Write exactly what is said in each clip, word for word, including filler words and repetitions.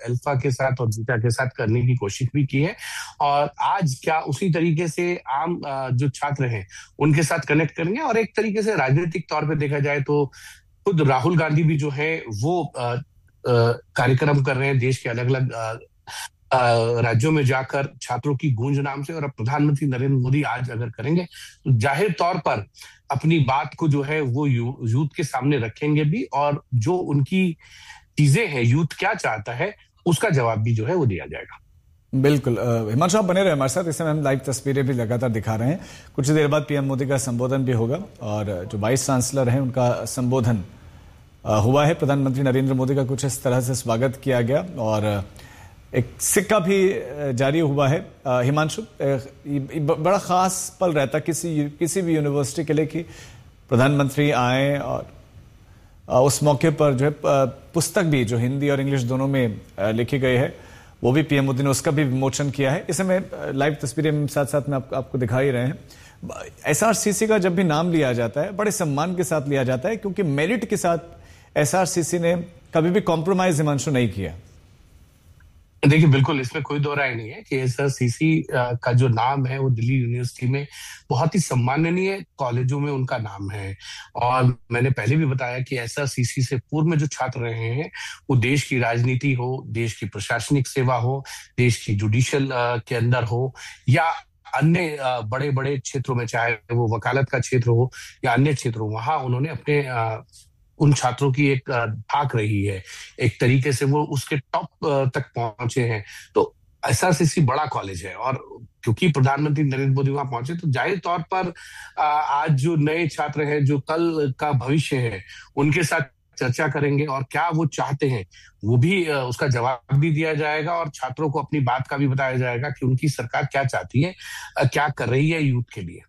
Alpha के साथ और बीटा के साथ करने की कोशिश भी की है। और आज क्या उसी तरीके से आम जो छात्र हैं उनके साथ कनेक्ट करेंगे। और एक तरीके से राजनीतिक तौर पे देखा जाए तो खुद राहुल गांधी भी जो है वो कार्यक्रम कर रहे हैं देश के अलग अलग राज्यों में जाकर छात्रों की गूंज नाम से। और अब प्रधानमंत्री नरेंद्र मोदी आज अगर करेंगे तो जाहिर तौर पर अपनी बात को जो है वो यू, यूथ के सामने रखेंगे भी, और जो उनकी चीजें हैं, यूथ क्या चाहता है, उसका जवाब भी जो है वो दिया जाएगा। बिल्कुल। हिमांशु, आप बने रहे हमारे साथ। इस समय हम लाइव तस्वीरें भी लगातार दिखा रहे हैं। कुछ देर बाद पीएम मोदी का संबोधन भी होगा और जो वाइस चांसलर हैं उनका संबोधन हुआ है। प्रधानमंत्री नरेंद्र मोदी का कुछ इस तरह से स्वागत किया गया और एक सिक्का भी जारी हुआ है। हिमांशु, बड़ा खास पल रहता किसी किसी भी यूनिवर्सिटी के लिए कि प्रधानमंत्री आए और उस मौके पर जो है पुस्तक भी जो हिंदी और इंग्लिश दोनों में लिखी गई है वो भी पीएम मोदी ने उसका भी विमोचन किया है। इस समय लाइव तस्वीरें साथ साथ में आप, आपको दिखा ही रहे हैं। एसआरसीसी का जब भी नाम लिया जाता है बड़े सम्मान के साथ लिया जाता है, क्योंकि मेरिट के साथ एसआरसीसी ने कभी भी कॉम्प्रोमाइज हिमांशु नहीं किया। देखिए, बिल्कुल इसमें कोई दो राय नहीं है कि एसआरसीसी का जो नाम है वो दिल्ली यूनिवर्सिटी में बहुत ही सम्माननीय कॉलेजों में उनका नाम है। और मैंने पहले भी बताया कि एसआरसीसी से पूर्व में जो छात्र रहे हैं वो देश की राजनीति हो, देश की प्रशासनिक सेवा हो, देश की जुडिशियल के अंदर हो, या अन्य बड़े बड़े क्षेत्रों में, चाहे वो वकालत का क्षेत्र हो या अन्य क्षेत्र हो, वहां उन्होंने अपने उन छात्रों की एक धाक रही है। एक तरीके से वो उसके टॉप तक पहुंचे हैं। तो एसआरसीसी बड़ा कॉलेज है और क्योंकि प्रधानमंत्री नरेंद्र मोदी वहां पहुंचे तो जाहिर तौर पर आज जो नए छात्र हैं, जो कल का भविष्य है, उनके साथ चर्चा करेंगे और क्या वो चाहते हैं वो भी उसका जवाब भी दिया जाएगा और छात्रों को अपनी बात का भी बताया जाएगा कि उनकी सरकार क्या चाहती है, क्या कर रही है यूथ के लिए।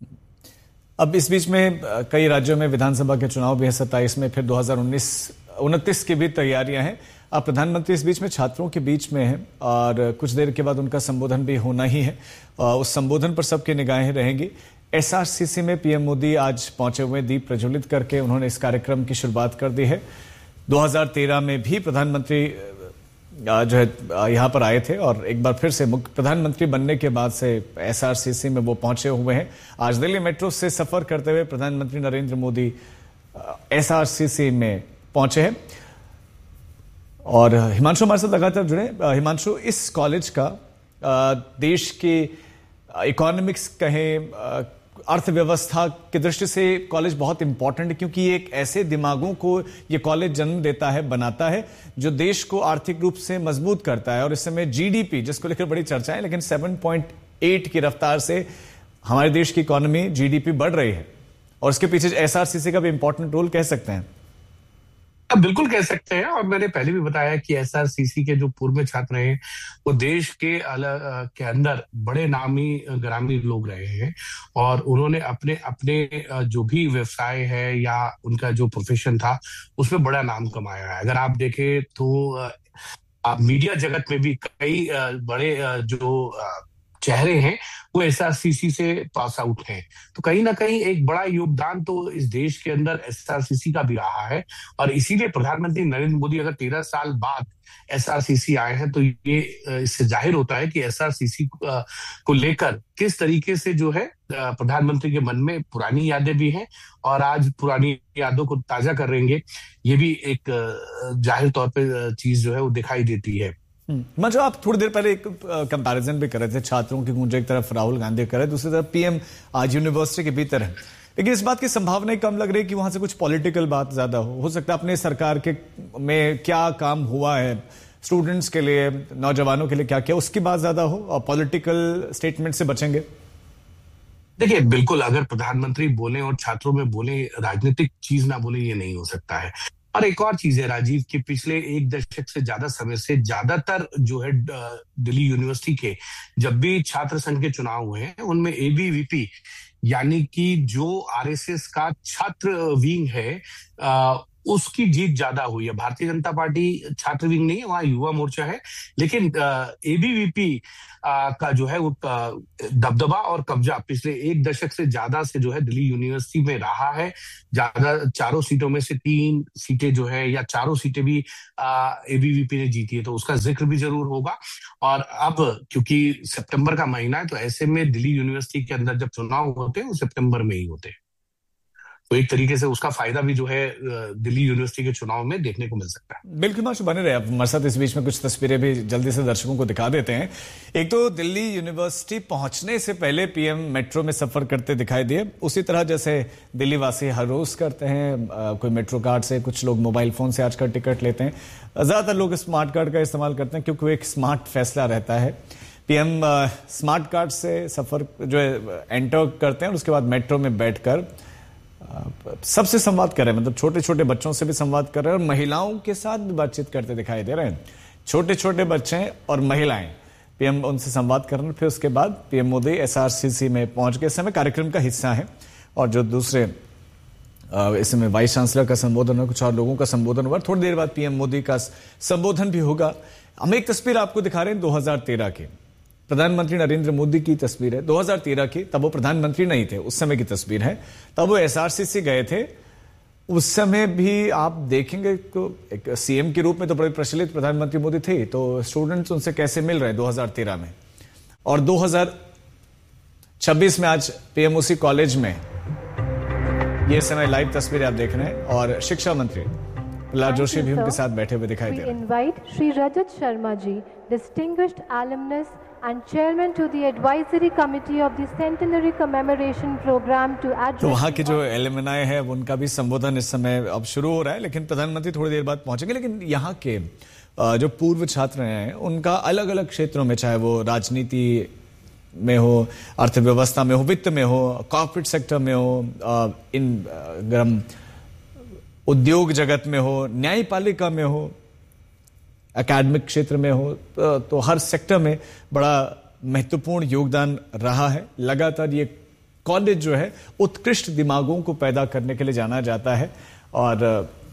अब इस बीच में कई राज्यों में विधानसभा के चुनाव भी है, सत्ताईस में, फिर दो हज़ार उन्नीस उनतीस की भी तैयारियां हैं। अब प्रधानमंत्री इस बीच में छात्रों के बीच में हैं और कुछ देर के बाद उनका संबोधन भी होना ही है। उस संबोधन पर सबकी निगाहें रहेंगी। एसआरसीसी में पीएम मोदी आज पहुंचे हुए, दीप प्रज्वलित करके उन्होंने इस कार्यक्रम की शुरुआत कर दी है। दो हज़ार तेरह में भी प्रधानमंत्री जो है यहाँ पर आए थे और एक बार फिर से मुख्य प्रधानमंत्री बनने के बाद से एसआरसीसी में वो पहुंचे हुए हैं। आज दिल्ली मेट्रो से सफर करते हुए प्रधानमंत्री नरेंद्र मोदी एसआरसीसी में पहुंचे हैं। और हिमांशु हमारे साथ लगातार जुड़े। हिमांशु, इस कॉलेज का देश के इकोनॉमिक्स कहें, अर्थव्यवस्था की दृष्टि से कॉलेज बहुत इंपॉर्टेंट है, क्योंकि एक ऐसे दिमागों को ये कॉलेज जन्म देता है, बनाता है, जो देश को आर्थिक रूप से मजबूत करता है। और इस समय जीडीपी, जिसको लेकर बड़ी चर्चा है, लेकिन सात पॉइंट आठ की रफ्तार से हमारे देश की इकोनॉमी, जीडीपी बढ़ रही है और उसके पीछे एसआरसीसी का भी इंपॉर्टेंट रोल कह सकते हैं। अब बिल्कुल कह सकते हैं। और मैंने पहले भी बताया कि एसआरसीसी के जो पूर्व में छात्र हैं वो देश के अलग के अंदर बड़े नामी ग्रामी लोग रहे हैं और उन्होंने अपने अपने जो भी व्यवसाय है या उनका जो प्रोफेशन था उसमें बड़ा नाम कमाया है। अगर आप देखें तो आप मीडिया जगत में भी कई बड़े जो चेहरे हैं वो एसआरसीसी से पास आउट हैं। तो कहीं ना कहीं एक बड़ा योगदान तो इस देश के अंदर एसआरसीसी का भी रहा है और इसीलिए प्रधानमंत्री नरेंद्र मोदी अगर तेरह साल बाद एसआरसीसी आए हैं तो ये इससे जाहिर होता है कि एसआरसीसी को लेकर किस तरीके से जो है प्रधानमंत्री के मन में पुरानी यादें भी हैं और आज पुरानी यादों को ताजा करेंगे। ये भी एक जाहिर तौर पे चीज जो है वो दिखाई देती है। मतलब आप थोड़ी देर पहले एक कंपैरिजन भी कर रहे थे, छात्रों की गूंज एक तरफ राहुल गांधी कर रहे, दूसरी तरफ पीएम आज यूनिवर्सिटी के भीतर है, लेकिन इस बात की संभावना कम लग रही है कि वहां से कुछ पॉलिटिकल बात ज्यादा हो हो सकता है अपने सरकार के में क्या काम हुआ है, स्टूडेंट्स के लिए, नौजवानों के लिए क्या क्या, उसकी बात ज्यादा हो और पॉलिटिकल स्टेटमेंट से बचेंगे। देखिए, बिल्कुल अगर प्रधानमंत्री बोले और छात्रों में बोले, राजनीतिक चीज ना बोले, ये नहीं हो सकता है। और एक और चीज है राजीव, कि पिछले एक दशक से ज्यादा समय से ज्यादातर जो है दिल्ली यूनिवर्सिटी के जब भी छात्र संघ के चुनाव हुए हैं उनमें एबीवीपी यानी कि जो आरएसएस का छात्र विंग है, उसकी जीत ज्यादा हुई है। भारतीय जनता पार्टी छात्र विंग नहीं है, वहाँ युवा मोर्चा है, लेकिन एबीवीपी का जो है वो दबदबा और कब्जा पिछले एक दशक से ज्यादा से जो है दिल्ली यूनिवर्सिटी में रहा है। ज्यादा चारों सीटों में से तीन सीटें जो है या चारों सीटें भी एबीवीपी ने जीती है, तो उसका जिक्र भी जरूर होगा। और अब क्योंकि सितंबर का महीना है, तो ऐसे में दिल्ली यूनिवर्सिटी के अंदर जब चुनाव होते हैं वो सितंबर में ही होते हैं, तो एक तरीके से उसका फायदा भी जो है दिल्ली यूनिवर्सिटी के चुनाव में देखने को मिल सकता है। बिल्कुल माशू, बने रहे आप हमारे साथ। इस बीच में कुछ तस्वीरें भी जल्दी से दर्शकों को दिखा देते हैं। एक तो दिल्ली यूनिवर्सिटी पहुंचने से पहले पीएम मेट्रो में सफर करते दिखाई दिए, उसी तरह जैसे दिल्ली वासी हर रोज करते हैं। आ, कोई मेट्रो कार्ड से, कुछ लोग मोबाइल फोन से आजकल टिकट लेते हैं। ज्यादातर लोग स्मार्ट कार्ड का इस्तेमाल करते हैं क्योंकि वो एक स्मार्ट फैसला रहता है। पीएम स्मार्ट कार्ड से सफर जो है एंटर करते हैं और उसके बाद मेट्रो में बैठकर सबसे संवाद कर रहे हैं, मतलब छोटे छोटे बच्चों से भी संवाद कर रहे हैं और महिलाओं के साथ भी बातचीत करते दिखाई दे रहे हैं। छोटे छोटे बच्चे और महिलाएं, पीएम उनसे संवाद कर रहे हैं। फिर उसके बाद पीएम मोदी एसआरसीसी में पहुंच गए। समय कार्यक्रम का हिस्सा है और जो दूसरे इस समय वाइस चांसलर का संबोधन है, कुछ और लोगों का संबोधन हुआ। थोड़ी देर बाद पीएम मोदी का संबोधन भी होगा। हम एक तस्वीर आपको दिखा रहे हैं दो हजार तेरह की, प्रधानमंत्री नरेंद्र मोदी की तस्वीर है दो हजार तेरह की। तब वो प्रधानमंत्री नहीं थे, उस समय की तस्वीर है। तब वो एसआरसीसी गए थे। उस समय भी आप देखेंगे तो एक सीएम के रूप में तो बड़े प्रचलित प्रधानमंत्री मोदी थे, तो स्टूडेंट्स उनसे कैसे मिल रहे हैं दो हजार तेरह में। और दो हजार छब्बीस में आज पीएम उसी कॉलेज में, ये समय लाइव तस्वीरें आप देख रहे हैं। और शिक्षा मंत्री प्रहलाद जोशी भी उनके साथ बैठे हुए दिखाई दे रहे हैं। Invite Shri Rajat Sharma ji, distinguished alumnus and chairman to the advisory committee of the centenary commemoration program to address। तो वहाँ के जो एलुमनाई है उनका भी संबोधन इस समय अब शुरू हो रहा है, लेकिन प्रधानमंत्री थोड़ी देर बाद पहुंचेंगे। लेकिन यहाँ के जो पूर्व छात्र हैं उनका अलग अलग क्षेत्रों में, चाहे वो राजनीति में हो, अर्थव्यवस्था में हो, वित्त में हो, कॉर्पोरेट सेक्टर में हो, इन उद्योग जगत में हो, न्यायपालिका में हो, एकेडमिक क्षेत्र में हो, तो, तो हर सेक्टर में बड़ा महत्वपूर्ण योगदान रहा है। लगातार ये कॉलेज जो है उत्कृष्ट दिमागों को पैदा करने के लिए जाना जाता है। और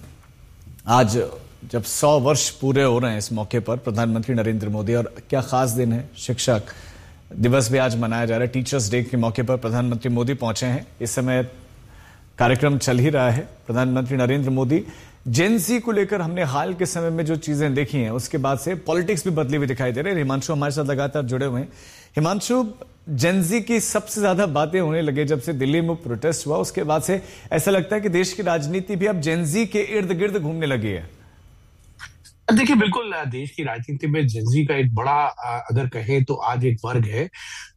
आज जब सौ वर्ष पूरे हो रहे हैं इस मौके पर प्रधानमंत्री नरेंद्र मोदी, और क्या खास दिन है, शिक्षक दिवस भी आज मनाया जा रहा है। टीचर्स डे के मौके पर प्रधानमंत्री मोदी पहुंचे हैं। इस समय कार्यक्रम चल ही रहा है। प्रधानमंत्री नरेंद्र मोदी जेनजी को लेकर हमने हाल के समय में जो चीजें देखी हैं उसके बाद से पॉलिटिक्स भी बदली हुई दिखाई दे रही है। हिमांशु हमारे साथ लगातार जुड़े हुए हैं। हिमांशु, जेनजी की सबसे ज्यादा बातें होने लगे जब से दिल्ली में प्रोटेस्ट हुआ, उसके बाद से ऐसा लगता है कि देश की राजनीति भी अब जेनजी के इर्द गिर्द घूमने लगी है। देखिए, बिल्कुल देश की राजनीति में जेनजी का एक बड़ा, अगर कहें तो आज एक वर्ग है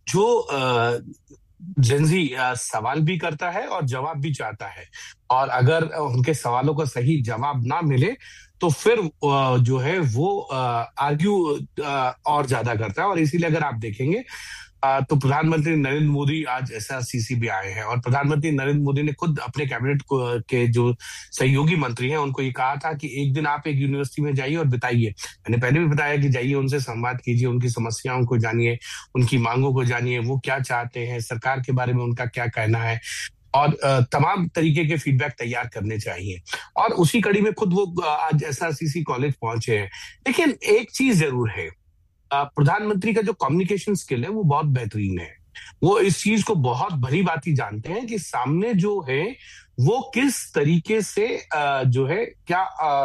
जो जेनजी सवाल भी करता है और जवाब भी चाहता है, और अगर उनके सवालों का सही जवाब ना मिले तो फिर जो है वो आर्ग्यू और ज्यादा करता है। और इसीलिए अगर आप देखेंगे तो प्रधानमंत्री नरेंद्र मोदी आज एसआरसीसी भी आए हैं, और प्रधानमंत्री नरेंद्र मोदी ने खुद अपने कैबिनेट के जो सहयोगी मंत्री हैं उनको ये कहा था कि एक दिन आप एक यूनिवर्सिटी में जाइए और बिताइए। मैंने पहले भी बताया कि जाइए, उनसे संवाद कीजिए, उनकी समस्याओं को जानिए, उनकी मांगों को जानिए, वो क्या चाहते हैं, सरकार के बारे में उनका क्या कहना है, और तमाम तरीके के फीडबैक तैयार करने चाहिए। और उसी कड़ी में खुद वो आज एसआरसीसी कॉलेज पहुंचे हैं। लेकिन एक चीज जरूर है, प्रधानमंत्री का जो कम्युनिकेशन स्किल है वो बहुत बेहतरीन है। वो इस चीज को बहुत भली भांति जानते हैं कि सामने जो है वो किस तरीके से जो है क्या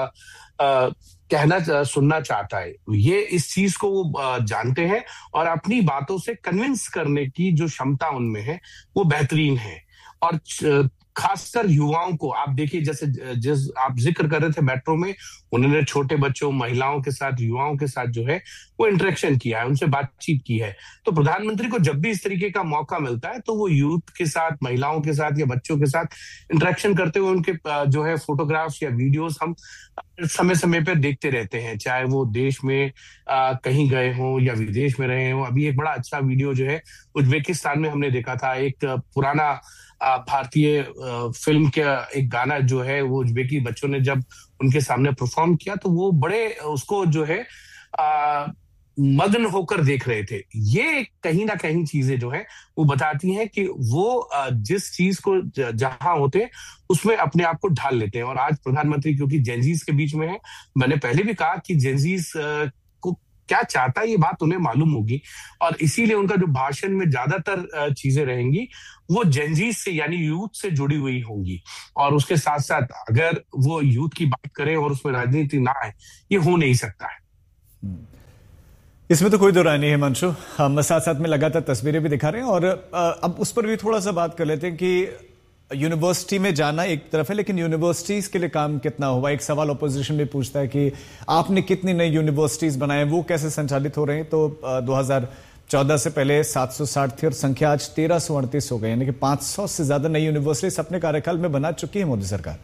कहना सुनना चाहता है, ये इस चीज को वो जानते हैं, और अपनी बातों से कन्विंस करने की जो क्षमता उनमें है वो बेहतरीन है। और खासकर युवाओं को आप देखिए, जैसे जिस आप जिक्र कर रहे थे मेट्रो में, उन्होंने छोटे बच्चों, महिलाओं के साथ, युवाओं के साथ जो है वो इंटरेक्शन किया है, उनसे बातचीत की है। तो प्रधानमंत्री को जब भी इस तरीके का मौका मिलता है तो वो यूथ के साथ, महिलाओं के साथ या बच्चों के साथ इंटरेक्शन करते हुए उनके जो है फोटोग्राफ्स या वीडियोस हम समय समय पर देखते रहते हैं, चाहे वो देश में आ, कहीं गए हों या विदेश में रहे हों। अभी एक बड़ा अच्छा वीडियो जो है उज्बेकिस्तान में हमने देखा था, एक पुराना भारतीय फिल्म का एक गाना जो है वो उज्बेकी बच्चों ने जब उनके सामने परफॉर्म किया तो वो बड़े उसको जो है आ, मग्न होकर देख रहे थे। ये कहीं ना कहीं चीजें जो है वो बताती हैं कि वो जिस चीज को जहां होते हैं उसमें अपने आप को ढाल लेते हैं। और आज प्रधानमंत्री क्योंकि जेनजीज के बीच में है, मैंने पहले भी कहा कि जेनजीज को क्या चाहता है ये बात उन्हें मालूम होगी, और इसीलिए उनका जो भाषण में ज्यादातर चीजें रहेंगी वो जेनजीज से यानी यूथ से जुड़ी हुई होंगी। और उसके साथ साथ अगर वो यूथ की बात करें और उसमें राजनीति ना आए, ये हो नहीं सकता है। इसमें तो कोई दो राय नहीं है हिमांशु। हम साथ साथ में लगातार तस्वीरें भी दिखा रहे हैं और अब उस पर भी थोड़ा सा बात कर लेते हैं कि यूनिवर्सिटी में जाना एक तरफ है, लेकिन यूनिवर्सिटीज के लिए काम कितना हुआ। एक सवाल ऑपोजिशन भी पूछता है कि आपने कितनी नई यूनिवर्सिटीज बनाए, वो कैसे संचालित हो रहे हैं। तो दो हजार चौदह से पहले सात सौ साठ थी और संख्या आज तेरह सौ अड़तीस हो गई, यानी कि पांच सौ से ज्यादा नई यूनिवर्सिटीज अपने कार्यकाल में बना चुकी है मोदी सरकार।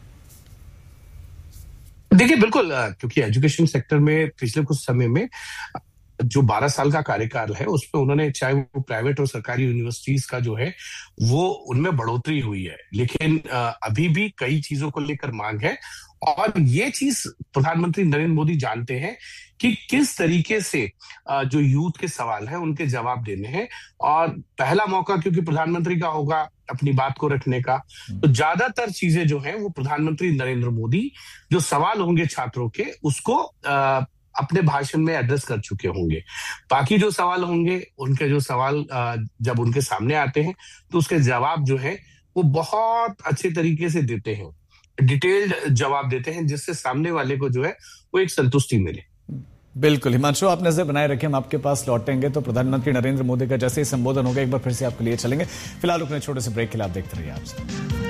देखिए बिल्कुल, क्योंकि एजुकेशन सेक्टर में पिछले कुछ समय में जो बारह साल का कार्यकाल है उसमें उन्होंने चाहे वो प्राइवेट और सरकारी यूनिवर्सिटीज का जो है वो उनमें बढ़ोतरी हुई है, लेकिन अभी भी कई चीजों को लेकर मांग है। और ये चीज प्रधानमंत्री नरेंद्र मोदी जानते हैं कि किस तरीके से जो यूथ के सवाल हैं उनके जवाब देने हैं। और पहला मौका क्योंकि प्रधानमंत्री का होगा अपनी बात को रखने का, तो ज्यादातर चीजें जो हैं वो प्रधानमंत्री नरेंद्र मोदी जो सवाल होंगे छात्रों के उसको आ, अपने भाषण में एड्रेस कर चुके होंगे। बाकी जो सवाल होंगे उनके जो सवाल जब उनके सामने आते हैं तो उसके जवाब जो है वो बहुत अच्छे तरीके से देते हैं, डिटेल्ड जवाब देते हैं, जिससे सामने वाले को जो है वो एक संतुष्टि मिले। बिल्कुल हिमांशु, आप नजर बनाए रखें, हम आपके पास लौटेंगे तो प्रधानमंत्री नरेंद्र मोदी का जैसे ही संबोधन होगा एक बार फिर से आपके लिए चलेंगे। फिलहाल अपने छोटे से ब्रेक के लिए आप देखते रहिए। आपसे